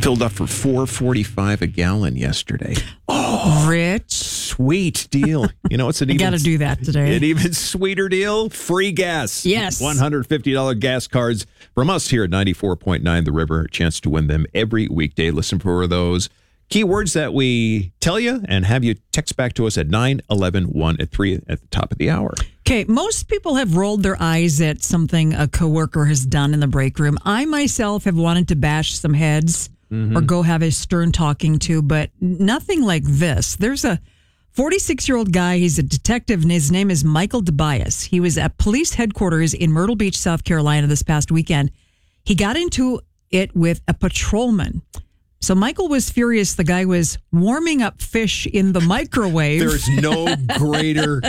filled up for $4.45 a gallon yesterday. Oh, Rich. Sweet deal. You know, it's an got to do that today. An even sweeter deal. Free gas. Yes. $150 gas cards from us here at 94.9 The River. A chance to win them every weekday. Listen for those keywords that we tell you and have you text back to us at 911-1 at 3 at the top of the hour. Okay, most people have rolled their eyes at something a coworker has done in the break room. I myself have wanted to bash some heads or go have a stern talking to, but nothing like this. There's a 46-year-old guy. He's a detective, and his name is Michael DeBias. He was at police headquarters in Myrtle Beach, South Carolina this past weekend. He got into it with a patrolman. So Michael was furious. The guy was warming up fish in the microwave. There's no greater...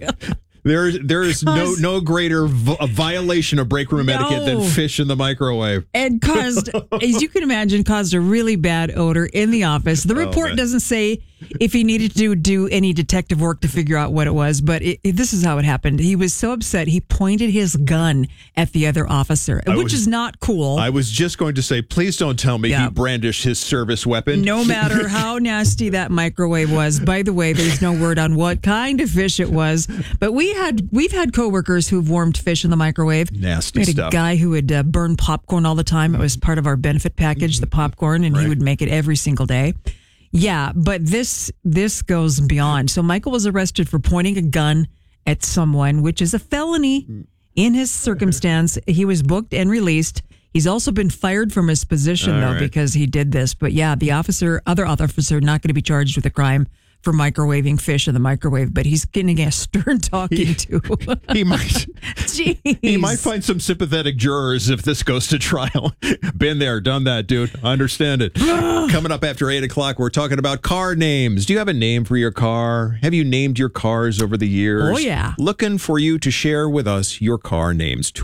There is no greater violation of break room etiquette than fish in the microwave. And caused, as you can imagine, caused a really bad odor in the office. The report doesn't say if he needed to do any detective work to figure out what it was, but this is how it happened. He was so upset, he pointed his gun at the other officer, which is not cool. I was just going to say, please don't tell me he brandished his service weapon. No matter how nasty that microwave was. By the way, there's no word on what kind of fish it was, but we've had coworkers who've warmed fish in the microwave. Nasty we had stuff. a guy who would burn popcorn all the time. It was part of our benefit package, the popcorn, and he would make it every single day. Yeah, but this goes beyond. So Michael was arrested for pointing a gun at someone, which is a felony in his circumstance. He was booked and released. He's also been fired from his position, because he did this. But yeah, the other officer, not going to be charged with a crime for microwaving fish in the microwave, but he's getting a stern talking to. He might. Jeez. He might find some sympathetic jurors if this goes to trial. Been there, done that, dude. I understand it. Coming up after 8 o'clock, we're talking about car names. Do you have a name for your car? Have you named your cars over the years? Oh, yeah. Looking for you to share with us your car names.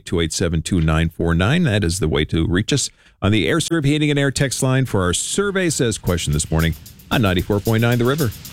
208-287-2949. That is the way to reach us on the Air Serv Heating and Air text line for our Survey Says question this morning on 94.9 The River.